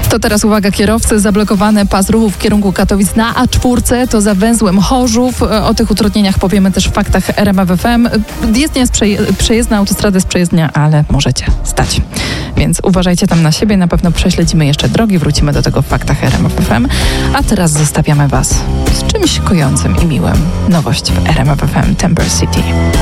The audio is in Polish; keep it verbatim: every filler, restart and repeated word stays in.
To teraz uwaga kierowcy, zablokowany pas ruchu w kierunku Katowic na A cztery, to za węzłem Chorzów. O tych utrudnieniach powiemy też w faktach R M F F M. Jezdnia jest przeje- przejezdna, autostrada jest przejezdnia, ale możecie stać. Więc uważajcie tam na siebie, na pewno prześledzimy jeszcze drogi, wrócimy do tego w faktach R M F F M. A teraz zostawiamy Was z czymś kojącym i miłym. Nowość w R M F F M Temper City.